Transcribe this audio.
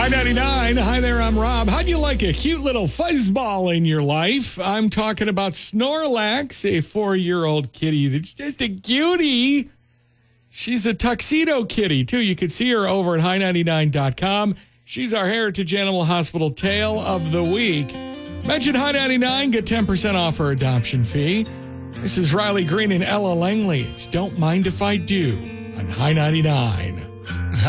Hi 99. Hi there, I'm Rob. How'd you like a cute little fuzzball in your life? I'm talking about Snorlax, a 4-year-old kitty that's just a cutie. She's a tuxedo kitty, too. You can see her over at high99.com. She's our Heritage Animal Hospital Tale of the Week. Mention High 99, get 10% off her adoption fee. This is Riley Green and Ella Langley. It's Don't Mind If I Do on High 99.